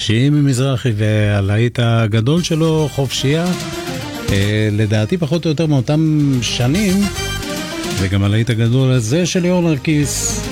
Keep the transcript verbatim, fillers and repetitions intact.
שימי מזרחי והלהיט הגדול שלו, חופשייה, אה, לדעתי פחות או יותר מאותם שנים, וגם הלהיט הגדול הזה של ליאור נרקיס,